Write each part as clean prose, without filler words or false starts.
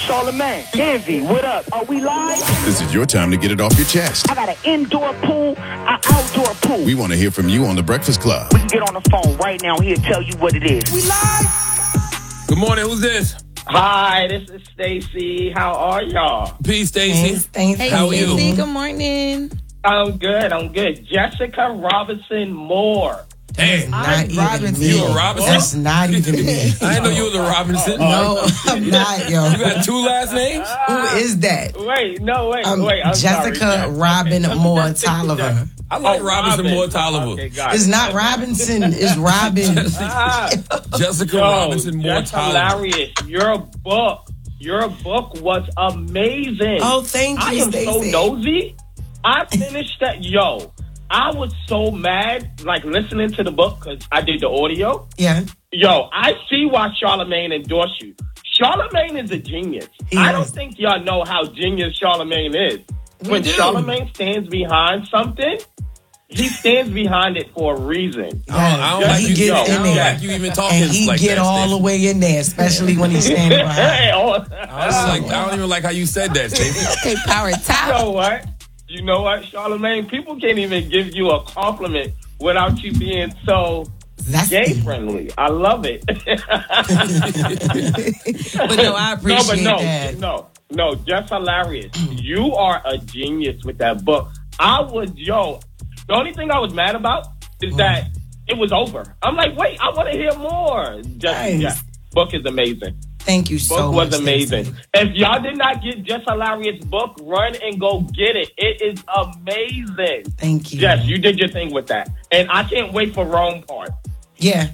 Charlamagne. Envy, what up? Are we live? This is your time to get it off your chest. I got an indoor pool, an outdoor pool. We want to hear from you on The Breakfast Club. We can get on the phone right now. He'll tell you what it is. We live. Good morning. Who's this? Hi, this is Stacy. How are y'all? Peace, Stacy. Thanks. How are you? Stacy, good morning. I'm good. Jessica Robinson Moore. Damn. Not even me. You a Robinson? That's not even me. I didn't know you was a Robinson. No, I'm not, yo. You got two last names? Who is that? Wait. I'm Jessica sorry. Robin Moore Tolliver. I like Robinson Moore Tolliver. Okay, got It's it. not Robinson. It's Robin. Jessica Robinson Moore that's Tolliver. hilarious. Your book was amazing. Oh, thank I you, am so Stacey. nosy. I finished that. I was so mad, like, listening to the book, because I did the audio. Yeah. I see why Charlamagne endorsed you. Charlamagne is a genius. I don't think y'all know how genius Charlamagne is. When Charlamagne stands behind something, he stands behind it for a reason. I don't like he you. gets I in don't there. like you even talking And he like get that, all Stacey. the way in there, especially when he's standing behind. I don't even like how you said that, Stacey. Okay, power top. You know what, Charlamagne? People can't even give you a compliment without you being so gay friendly. I love it. But no, I appreciate that. No, just hilarious. You are a genius with that book. The only thing I was mad about is that it was over. I'm like, wait, I want to hear more. Nice. Book is amazing. Thank you so much. Book was amazing. Stacey. If y'all did not get Just Hilarious book, run and go get it. It is amazing. Thank you. Jess, you did your thing with that. And I can't wait for Rome part. Yeah.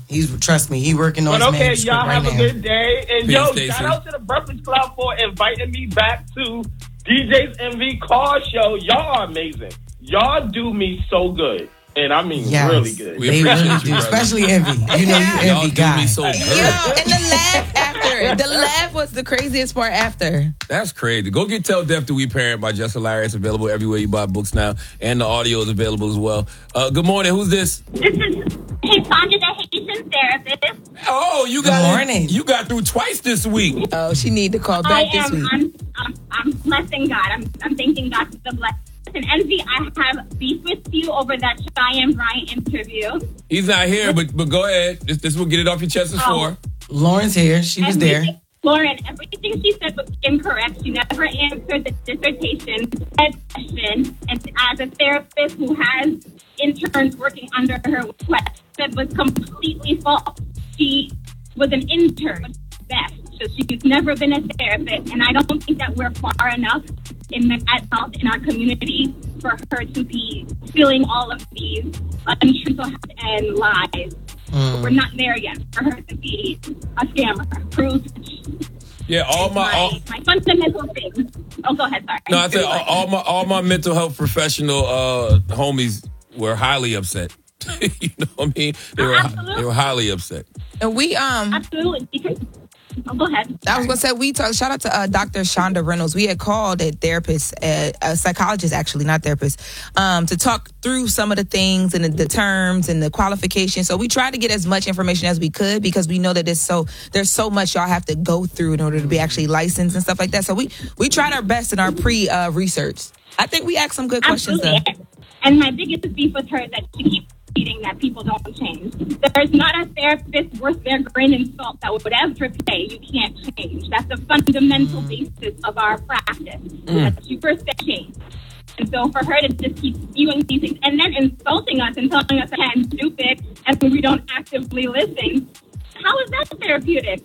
Trust me, he working on But his okay, manuscript y'all right have now. a good day. And Peace, shout Stacey. out to the Breakfast Club for inviting me back to DJ's MV Car Show. Y'all are amazing. Y'all do me so good. And I mean really good. We They appreciate really you, do, brother. especially Envy. You know you Y'all Envy do guy. me so good. And the laugh after. The laugh was the craziest part after. That's crazy. Go get Tell Deaf to We Parent by Just Hilarious. Available everywhere you buy books now. And the audio is available as well. Good morning. Who's this? This is Sandra, the Haitian therapist. Oh, you got Good morning. You got through twice this week. Oh, she need to call back this week. I'm blessing God. I'm thanking God for the blessing. And Envy, I have beef with you over that Cheyenne Bryant interview. He's not here, but go ahead. This will get it off your chest as for. Lauren's here. She was there. Lauren, everything she said was incorrect. She never answered the dissertation question. And as a therapist who has interns working under her, what said was completely false. She was an intern best. So she's never been a therapist. And I don't think that we're far enough in mental health in our community for her to be spilling all of these untruthful and lies. We're not there yet for her to be a scammer. Proof. Yeah, My fundamental thing. Oh, go ahead. Sorry. No, I said all my mental health professional homies were highly upset. You know what I mean? They were highly upset. And we Absolutely. Because, go ahead. I was gonna say we talked. Shout out to Dr. Shonda Reynolds. We had called a therapist, a psychologist actually, not therapist, to talk through some of the things and the terms and the qualifications. So we tried to get as much information as we could because we know that there's so much y'all have to go through in order to be actually licensed and stuff like that. So we tried our best in our research. I think we asked some good questions though. And my biggest beef with her is that she keeps repeating that people don't change. There's not a therapist worth their grain and salt that would ever say you can't change. That's the fundamental basis of our practice. That you first change. And so for her to just keep spewing these things and then insulting us and telling us that I'm stupid and we don't actively listen, how is that therapeutic?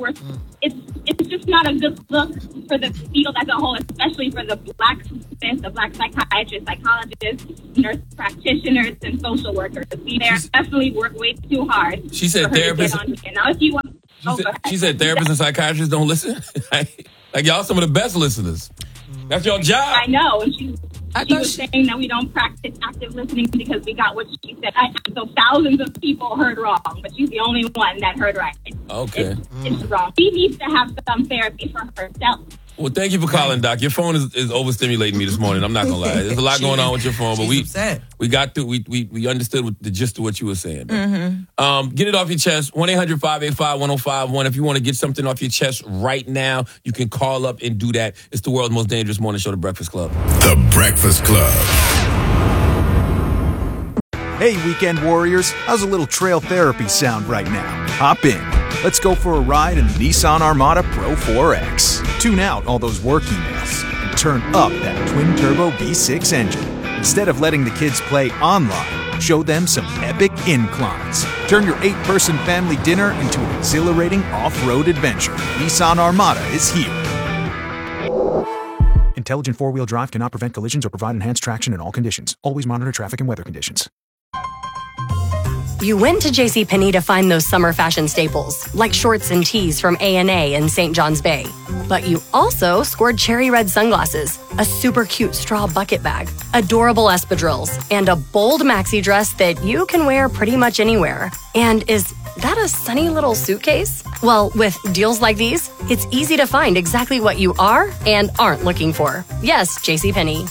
It's just not a good look for the field as a whole, especially for the black psychiatrists, psychologists, nurse practitioners, and social workers. They definitely work way too hard. She said therapists. Now, if you want, She said therapists and psychiatrists don't listen. Like y'all, some of the best listeners. That's your job. I know. And she was saying that we don't practice active listening because we got what she said. So thousands of people heard wrong, but she's the only one that heard right. Okay. It's wrong. She needs to have some therapy for herself. Well, thank you for calling, Doc. Your phone is overstimulating me this morning. I'm not gonna lie. There's a lot going on with your phone, but we got through. We understood the gist of what you were saying. Get it off your chest. 1-800-585-1051. If you want to get something off your chest right now, you can call up and do that. It's the world's most dangerous morning show, The Breakfast Club. The Breakfast Club. Hey, weekend warriors. How's a little trail therapy sound right now? Hop in. Let's go for a ride in the Nissan Armada Pro 4X. Tune out all those work emails and turn up that twin-turbo V6 engine. Instead of letting the kids play online, show them some epic inclines. Turn your 8-person family dinner into an exhilarating off-road adventure. Nissan Armada is here. Intelligent four-wheel drive cannot prevent collisions or provide enhanced traction in all conditions. Always monitor traffic and weather conditions. You went to JCPenney to find those summer fashion staples, like shorts and tees from A&A in St. John's Bay. But you also scored cherry red sunglasses, a super cute straw bucket bag, adorable espadrilles, and a bold maxi dress that you can wear pretty much anywhere. And is that a sunny little suitcase? Well, with deals like these, it's easy to find exactly what you are and aren't looking for. Yes, JCPenney.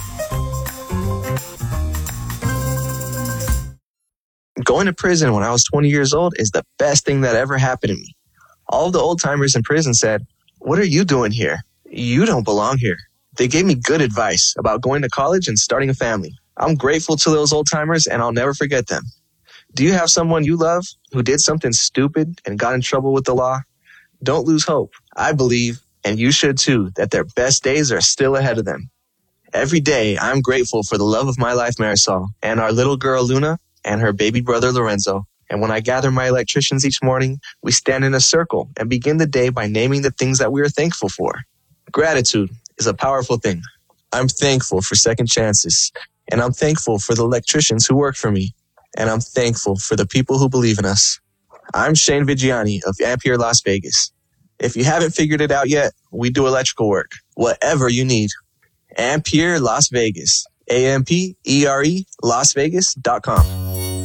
Going to prison when I was 20 years old is the best thing that ever happened to me. All of the old timers in prison said, "What are you doing here? You don't belong here." They gave me good advice about going to college and starting a family. I'm grateful to those old timers and I'll never forget them. Do you have someone you love who did something stupid and got in trouble with the law? Don't lose hope. I believe, and you should too, that their best days are still ahead of them. Every day, I'm grateful for the love of my life, Marisol, and our little girl, Luna, and her baby brother, Lorenzo. And when I gather my electricians each morning, we stand in a circle and begin the day by naming the things that we are thankful for. Gratitude is a powerful thing. I'm thankful for second chances, and I'm thankful for the electricians who work for me, and I'm thankful for the people who believe in us. I'm Shane Vigiani of Ampere Las Vegas. If you haven't figured it out yet, we do electrical work, whatever you need. Ampere Las Vegas, AMPERE LasVegas.com.